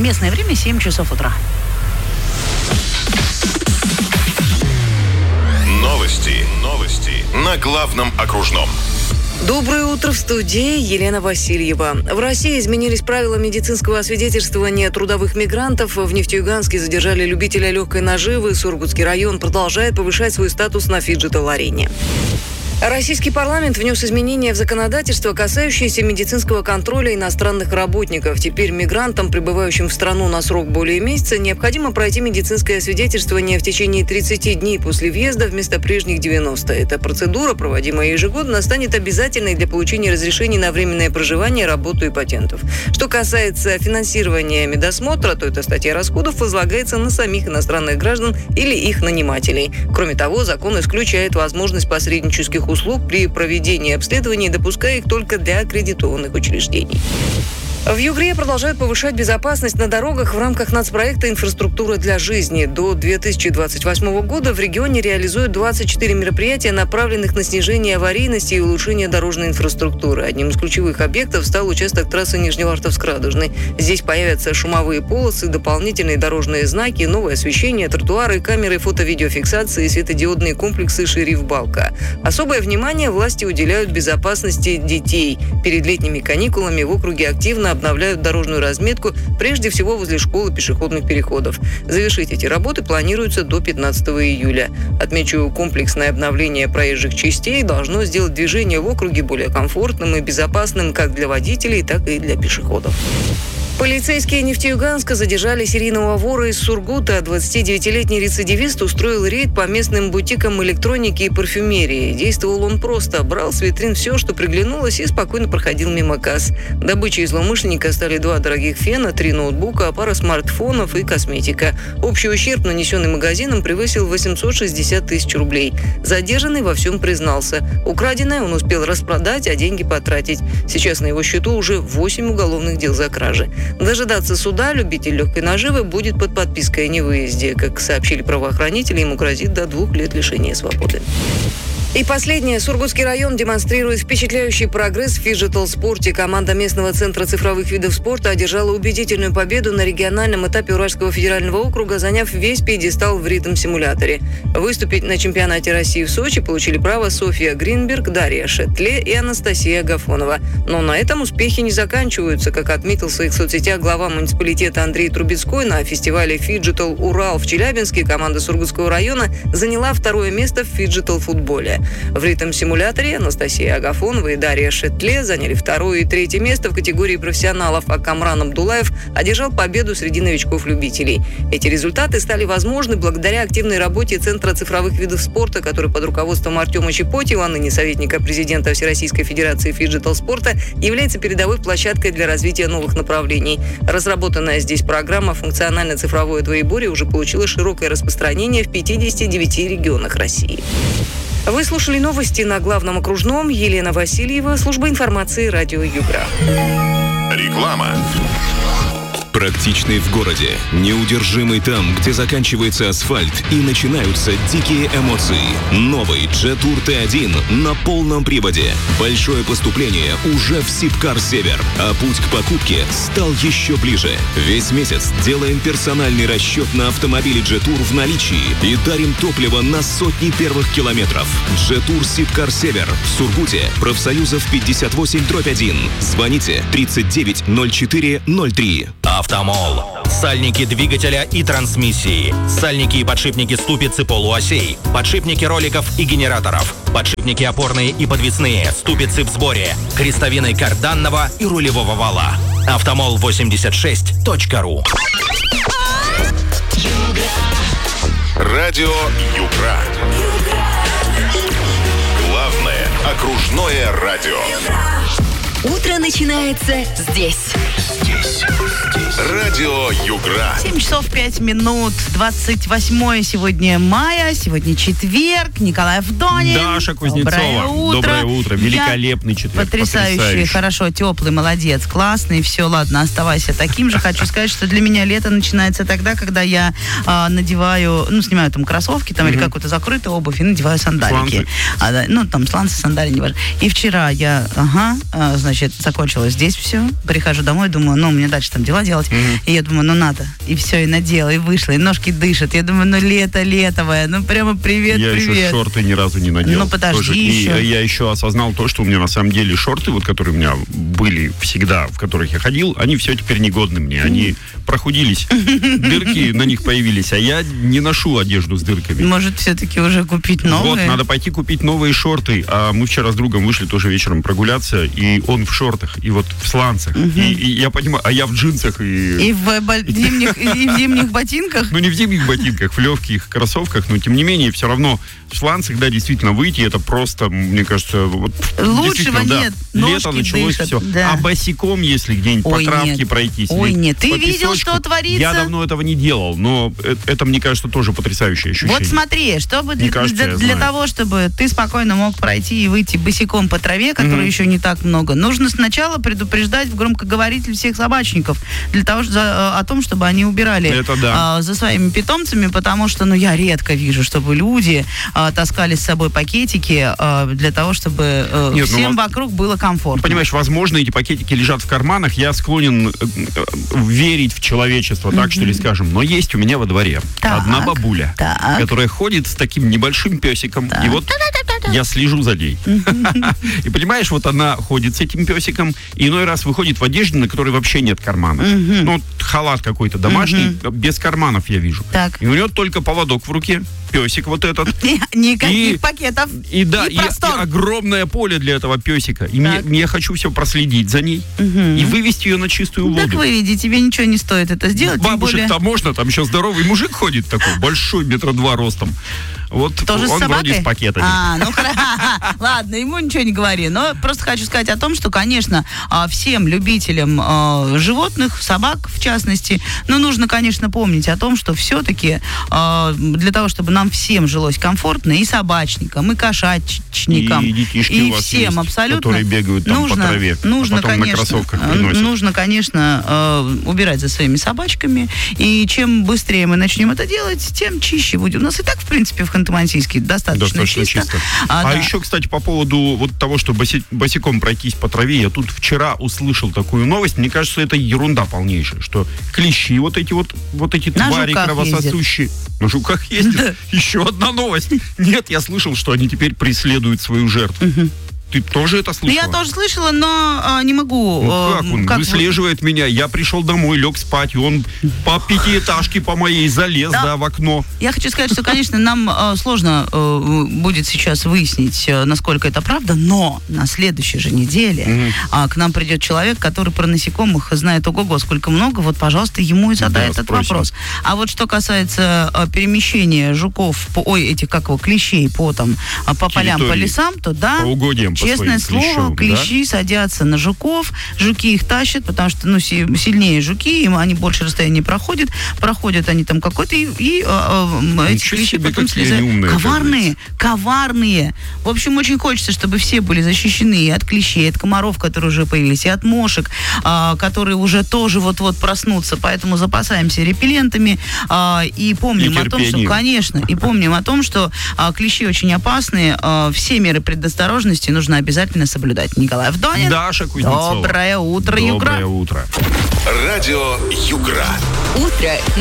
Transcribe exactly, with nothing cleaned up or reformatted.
Местное время семь часов утра. Новости. Новости. На главном окружном. Доброе утро, в студии Елена Васильева. В России изменились правила медицинского освидетельствования трудовых мигрантов. В Нефтеюганске задержали любителя легкой наживы. Сургутский район продолжает повышать свой статус на фиджитал-арене. Российский парламент внес изменения в законодательство, касающиеся медицинского контроля иностранных работников. Теперь мигрантам, прибывающим в страну на срок более месяца, необходимо пройти медицинское освидетельствование в течение тридцати дней после въезда вместо прежних девяноста. Эта процедура, проводимая ежегодно, станет обязательной для получения разрешений на временное проживание, работу и патентов. Что касается финансирования медосмотра, то эта статья расходов возлагается на самих иностранных граждан или их нанимателей. Кроме того, закон исключает возможность посреднических услуг при проведении обследований, допуская их только для аккредитованных учреждений. В Югре продолжают повышать безопасность на дорогах в рамках нацпроекта «Инфраструктура для жизни». До две тысячи двадцать восьмого года в регионе реализуют двадцать четыре мероприятия, направленных на снижение аварийности и улучшение дорожной инфраструктуры. Одним из ключевых объектов стал участок трассы Нижневартовск-Радужный. Здесь появятся шумовые полосы, дополнительные дорожные знаки, новое освещение, тротуары, камеры фото-видеофиксации и светодиодные комплексы «Шериф-Балка». Особое внимание власти уделяют безопасности детей. Перед летними каникулами в округе активно обновляют дорожную разметку, прежде всего возле школы пешеходных переходов. Завершить эти работы планируется до пятнадцатого июля. Отмечу, комплексное обновление проезжих частей должно сделать движение в округе более комфортным и безопасным как для водителей, так и для пешеходов. Полицейские Нефтеюганска задержали серийного вора из Сургута. двадцатидевятилетний рецидивист устроил рейд по местным бутикам электроники и парфюмерии. Действовал он просто. Брал с витрин все, что приглянулось, и спокойно проходил мимо касс. Добычей злоумышленника стали два дорогих фена, три ноутбука, пара смартфонов и косметика. Общий ущерб, нанесенный магазином, превысил восемьсот шестьдесят тысяч рублей. Задержанный во всем признался. Украденное он успел распродать, а деньги потратить. Сейчас на его счету уже восемь уголовных дел за кражи. Дожидаться суда любитель легкой наживы будет под подпиской о невыезде. Как сообщили правоохранители, ему грозит до двух лет лишения свободы. И последнее. Сургутский район демонстрирует впечатляющий прогресс в фиджитал-спорте. Команда местного центра цифровых видов спорта одержала убедительную победу на региональном этапе Уральского федерального округа, заняв весь пьедестал в ритм-симуляторе. Выступить на чемпионате России в Сочи получили право Софья Гринберг, Дарья Шетле и Анастасия Агафонова. Но на этом успехи не заканчиваются. Как отметил в своих соцсетях глава муниципалитета Андрей Трубецкой, на фестивале «Фиджитал Урал» в Челябинске команда Сургутского района заняла второе место в фиджитал-футболе. В ритм-симуляторе Анастасия Агафонова и Дарья Шетле заняли второе и третье место в категории профессионалов, а Камран Абдулаев одержал победу среди новичков-любителей. Эти результаты стали возможны благодаря активной работе Центра цифровых видов спорта, который под руководством Артема Чепотева, ныне советника президента Всероссийской Федерации фиджитал-спорта, является передовой площадкой для развития новых направлений. Разработанная здесь программа «Функционально-цифровое двоеборье» уже получила широкое распространение в пятидесяти девяти регионах России. Вы слушали новости на главном окружном. Елена Васильева, служба информации радио Югра. Реклама. Практичный в городе, неудержимый там, где заканчивается асфальт и начинаются дикие эмоции. Новый Джетур Т один на полном приводе. Большое поступление уже в Сибкар Север, а путь к покупке стал еще ближе. Весь месяц делаем персональный расчет на автомобили Джетур в наличии и дарим топливо на сотни первых километров. Джетур Сибкар Север в Сургуте, профсоюзов пятьдесят восемь дробь один. Звоните тридцать девять ноль четыре ноль три. Автомол. Сальники двигателя и трансмиссии. Сальники и подшипники ступиц и полуосей. Подшипники роликов и генераторов. Подшипники опорные и подвесные. Ступицы в сборе. Крестовины карданного и рулевого вала. автомол восемьдесят шесть точка ру. Радио Югра. Главное окружное радио. Утро начинается здесь. Здесь. Здесь. Радио Югра. семь часов пять минут. двадцать восьмое сегодня мая. Сегодня четверг. Николай Авдонин. Даша Кузнецова. Доброе утро. Доброе утро. Великолепный четверг. Потрясающий, Потрясающий. хорошо, теплый, молодец, классный. Все, ладно, оставайся таким же. Хочу сказать, что для меня лето начинается тогда, когда я а, надеваю, ну, снимаю там кроссовки там, mm-hmm. или какую-то закрытую обувь и надеваю сандалики. А, да, ну, там сланцы, сандали, не важно. И вчера я, ага, а, значит, значит, закончилось здесь все. Прихожу домой, думаю, ну, мне дальше там дела делать. Mm-hmm. И я думаю, ну, надо. И все, и надела, и вышла, и ножки дышат. Я думаю, ну, лето летовое, ну, прямо привет, я привет. Я еще шорты ни разу не надел. Ну, подожди Тоже. еще. И я еще осознал то, что у меня на самом деле шорты, вот, которые у меня были всегда, в которых я ходил, они все теперь негодны мне. Они прохудились, дырки на них появились, а я не ношу одежду с дырками. Может, все-таки уже купить новые? Вот, надо пойти купить новые шорты. А мы вчера с другом вышли тоже вечером прогуляться, и он в шортах, и вот в сланцах. Угу. И, и я понимаю, а я в джинсах. И, и, в, бо- зимних, и в зимних ботинках? Ну, не в зимних ботинках, в легких кроссовках, но тем не менее, все равно в сланцах, да, действительно выйти, это просто, мне кажется, вот, лучшего да, нет. Лето началось, дышат, все. Да. А босиком, если где-нибудь Ой, по травке нет. пройтись. Ой, нет. Ты по видел, песочку, что творится? Я давно этого не делал, но это, это мне кажется, тоже потрясающее ощущение. Вот смотри, чтобы мне для, кажется, для, для того, чтобы ты спокойно мог пройти и выйти босиком по траве, которой mm-hmm. еще не так много, нужно сначала предупреждать в громкоговоритель всех собачников для того, за, о том, чтобы они убирали это да. а, за своими питомцами, потому что, ну, я редко вижу, чтобы люди а, таскали с собой пакетики а, для того, чтобы а, Нет, всем ну, вокруг было комфортно. Понимаешь, возможно, эти пакетики лежат в карманах, я склонен э, э, верить в человечество, так mm-hmm. что ли скажем, но есть у меня во дворе так, одна бабуля, так. которая ходит с таким небольшим песиком, так. и вот я слежу за ней. И понимаешь, вот она ходит с этим песиком, и иной раз выходит в одежде, на которой вообще нет карманов. Ну, халат какой-то домашний, без карманов я вижу. И у нее только поводок в руке, песик вот этот. Никаких и, пакетов. И да, и, и, и огромное поле для этого песика. И мне, я хочу все проследить за ней угу. и вывести ее на чистую воду. Так выведи, тебе ничего не стоит это сделать. Бабушек-то более... можно, там еще здоровый мужик ходит такой, большой, метра два ростом. Вот тоже он с вроде с пакетами. А, ну ладно, ему ничего не говори. Но просто хочу сказать о том, что, конечно, всем любителям животных, собак в частности, но нужно, конечно, помнить о том, что все-таки для того, чтобы нам всем жилось комфортно, и собачникам, и кошачникам, и детишки и у вас всем есть, абсолютно, которые бегают там нужно, по траве, нужно, а потом конечно, на кроссовках приносят. Нужно, конечно, убирать за своими собачками, и чем быстрее мы начнем это делать, тем чище будет. У нас и так, в принципе, в Ханты-Мансийске достаточно, достаточно чисто. чисто. А, а да. еще, кстати, по поводу вот того, что боси, босиком пройтись по траве, я тут вчера услышал такую новость, мне кажется, это ерунда полнейшая, что клещи, вот эти вот, вот эти на твари кровососущие, ездят. На жуках ездят. Да. Еще одна новость. Нет, я слышал, что они теперь преследуют свою жертву. Угу. Ты тоже это слышала? Я тоже слышала, но а, не могу. Ну как он? Как выслеживает вы... меня. Я пришел домой, лег спать, и он по пятиэтажке по моей залез, да, да в окно. Я хочу сказать, что, конечно, нам а, сложно а, будет сейчас выяснить, а, насколько это правда, но на следующей же неделе mm-hmm. а, к нам придет человек, который про насекомых знает ого-го, сколько много. Вот, пожалуйста, ему и задай да, этот спросим. вопрос. А вот что касается а, перемещения жуков, по, ой, этих, как его, клещей по, там, а, по полям, по лесам, то да. По угодьям. Честное слово, клещам, клещи да? садятся на жуков, жуки их тащат, потому что ну, сильнее жуки, им они больше расстояния проходят, проходят они там какой-то, и, и а, а, эти клещи потом слезают. Умные, коварные, коварные. В общем, очень хочется, чтобы все были защищены и от клещей, от комаров, которые уже появились, и от мошек, а, которые уже тоже вот-вот проснутся, поэтому запасаемся репеллентами а, и помним и о том, что, конечно, и помним о том, что а, клещи очень опасные, а, все меры предосторожности нужно обязательно соблюдать. Николай Вдонин. Даша Кузнецова. Доброе утро, Доброе Югра. утро. Радио Югра. Утро